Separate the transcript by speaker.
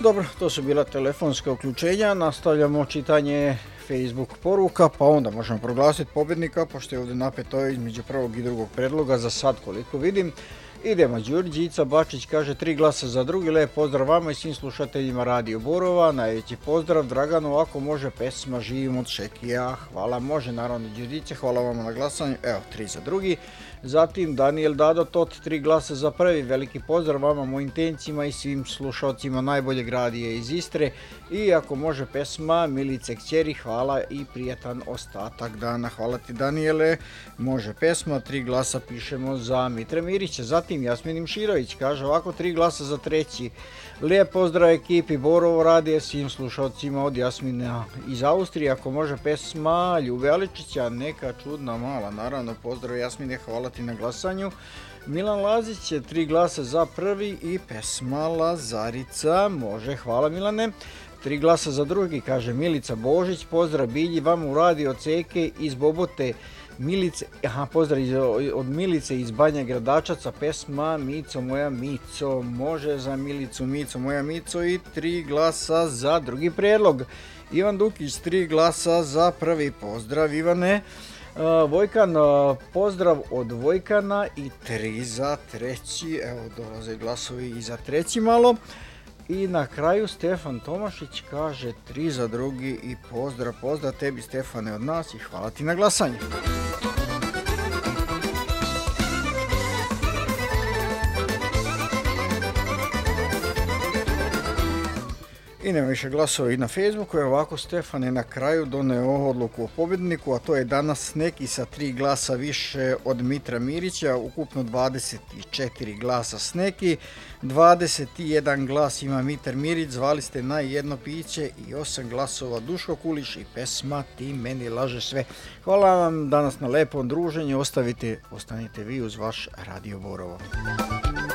Speaker 1: Dobro, to su bila telefonska uključenja, nastavljamo čitanje Facebook poruka, pa onda možemo proglasiti pobjednika, pošto je ovdje napeto između prvog i drugog predloga, za sad koliko vidim. Idemo, Đurđica Bačić kaže 3 glasa za drugi, lijep pozdrav vama i svim slušateljima Radio Borova, najveći pozdrav Draganu, ako može pesma Živim od Šekija, hvala, može naravno Đurđice, hvala vama na glasanju, evo 3 za drugi. Zatim Daniel Dado Tot, 3 glasa za prvi, veliki pozdrav vama, mojim tencima i svim slušalcima najboljeg radija iz Istre i ako može pesma Milice Kćeri, hvala i prijatan ostatak dana. Hvala ti Daniele, može pesma, 3 glasa pišemo za Mitre Mirića. Zatim Jasmin Širović kaže ovako 3 glasa za treći, lijep pozdrav ekipi Borovo radija, svim slušalcima od Jasmina iz Austrije, ako može pesma Ljube Aličića, Neka čudna mala, naravno pozdrav Jasmine, hvala ti na glasanju. Milan Lazić je 3 glasa za prvi i pesma Lazarica, može, hvala Milane. 3 glasa za drugi, kaže Milica Božić, pozdrav Bilji, vama u radio Ceke iz Bobote, Milice, pozdrav od Milice iz Banja Gradačaca, pesma Mico moja Mico, može za Milicu Mico moja Mico i 3 glasa za drugi prijedlog. Ivan Dukić 3 glasa za prvi, pozdrav Ivane. Vojkan, pozdrav od Vojkana i 3 za treći, evo dolaze glasovi i za treći malo. I na kraju Stefan Tomašić kaže 3 za drugi i pozdrav tebi Stefane od nas i hvala ti na glasanju. I nema više glasova i na Facebooku, je ovako Stefan je na kraju doneo odluku o pobjedniku, a to je danas neki sa 3 glasa više od Mitra Mirića, ukupno 24 glasa s neki, 21 glas ima Mitar Mirić, zvali ste na jedno piće i 8 glasova Duško Kuliš i pesma Ti meni lažeš sve. Hvala vam danas na lepom druženju, ostanite vi uz vaš Radio Borovo.